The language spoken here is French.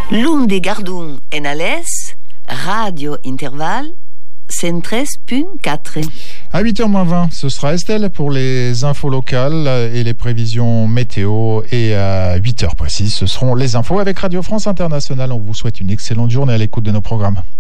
L'un des gardons en Alès, Radio Intervalle, 113.4. À 8h20, ce sera Estelle pour les infos locales et les prévisions météo. Et à 8h précises, ce seront les infos avec Radio France Internationale. On vous souhaite une excellente journée à l'écoute de nos programmes.